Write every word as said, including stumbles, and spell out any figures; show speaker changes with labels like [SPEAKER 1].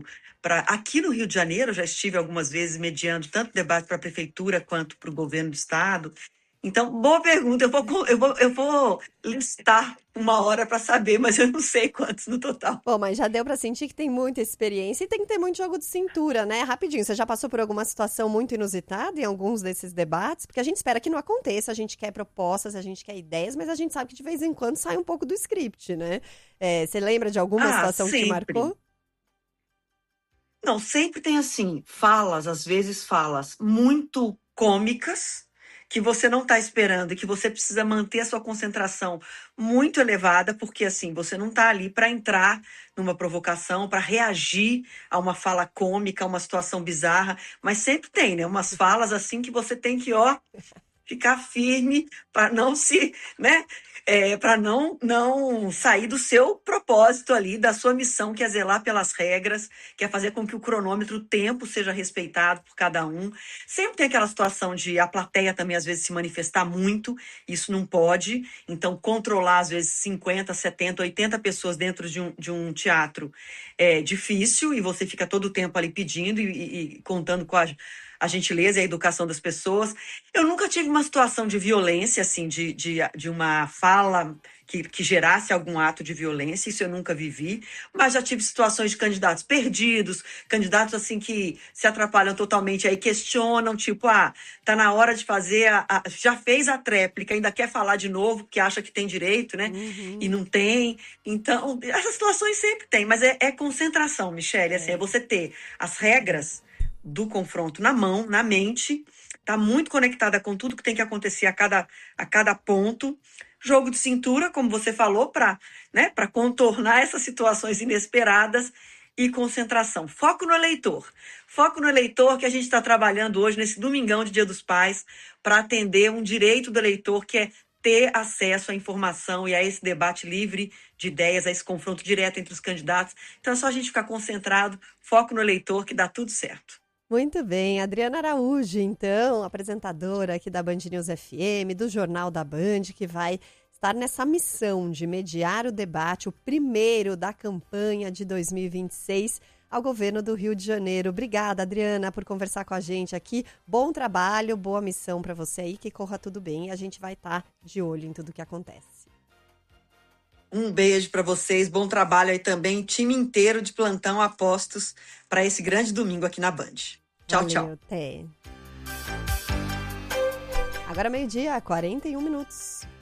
[SPEAKER 1] para aqui no Rio de Janeiro, já estive algumas vezes mediando tanto debate para a prefeitura quanto para o governo do estado. Então, boa pergunta. Eu vou, eu vou, eu vou listar uma hora para saber, mas eu não sei quantos no total.
[SPEAKER 2] Bom, mas já deu pra sentir que tem muita experiência e tem que ter muito jogo de cintura, né? Rapidinho, você já passou por alguma situação muito inusitada em alguns desses debates? Porque a gente espera que não aconteça, a gente quer propostas, a gente quer ideias, mas a gente sabe que de vez em quando sai um pouco do script, né? É, você lembra de alguma
[SPEAKER 1] Ah,
[SPEAKER 2] situação que te
[SPEAKER 1] sempre.
[SPEAKER 2] marcou?
[SPEAKER 1] Não, sempre tem assim, falas, às vezes falas muito cômicas, que você não está esperando e que você precisa manter a sua concentração muito elevada, porque assim, você não está ali para entrar numa provocação, para reagir a uma fala cômica, a uma situação bizarra, mas sempre tem, né? Umas falas assim que você tem que, ó, ficar firme para não se, né? É, para não, não sair do seu propósito ali, da sua missão, que é zelar pelas regras, que é fazer com que o cronômetro, o tempo seja respeitado por cada um. Sempre tem aquela situação de a plateia também, às vezes, se manifestar muito, isso não pode. Então, controlar, às vezes, cinquenta, setenta, oitenta pessoas dentro de um, de um teatro é difícil, e você fica todo o tempo ali pedindo e, e, e contando com a a gentileza e a educação das pessoas. Eu nunca tive uma situação de violência, assim, de, de, de uma fala que, que gerasse algum ato de violência, isso eu nunca vivi, mas já tive situações de candidatos perdidos, candidatos, assim, que se atrapalham totalmente, aí questionam, tipo, ah, tá na hora de fazer, a, a, já fez a tréplica, ainda quer falar de novo, porque acha que tem direito, né,
[SPEAKER 2] Uhum.
[SPEAKER 1] e não tem. Então, essas situações sempre tem, mas é, é concentração, Michele, assim, é
[SPEAKER 2] É.
[SPEAKER 1] você ter as regras do confronto na mão, na mente, tá muito conectada com tudo que tem que acontecer a cada, a cada ponto. Jogo de cintura, como você falou, para, né, para contornar essas situações inesperadas, e concentração. Foco no eleitor. Foco no eleitor, que a gente está trabalhando hoje, nesse domingão de Dia dos Pais, para atender um direito do eleitor, que é ter acesso à informação e a esse debate livre de ideias, a esse confronto direto entre os candidatos. Então é só a gente ficar concentrado, foco no eleitor, que dá tudo certo.
[SPEAKER 2] Muito bem, Adriana Araújo, então, apresentadora aqui da Band News F M, do Jornal da Band, que vai estar nessa missão de mediar o debate, o primeiro da campanha de dois mil e vinte e seis ao governo do Rio de Janeiro. Obrigada, Adriana, por conversar com a gente aqui. Bom trabalho, boa missão para você aí, que corra tudo bem e a gente vai estar de olho em tudo que acontece.
[SPEAKER 1] Um beijo para vocês, bom trabalho aí também, time inteiro de plantão apostos para esse grande domingo aqui na Band. Tchau,
[SPEAKER 2] Valeu,
[SPEAKER 1] tchau.
[SPEAKER 2] até. Agora meio-dia, quarenta e um minutos.